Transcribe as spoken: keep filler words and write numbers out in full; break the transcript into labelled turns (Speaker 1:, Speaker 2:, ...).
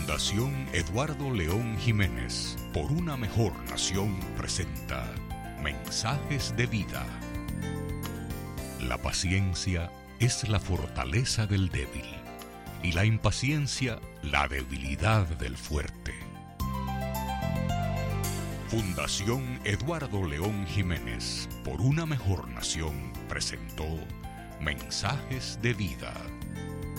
Speaker 1: Fundación Eduardo León Jiménez, por una mejor nación, presenta Mensajes de Vida. La paciencia es la fortaleza del débil, y la impaciencia la debilidad del fuerte. Fundación Eduardo León Jiménez, por una mejor nación, presentó Mensajes de Vida.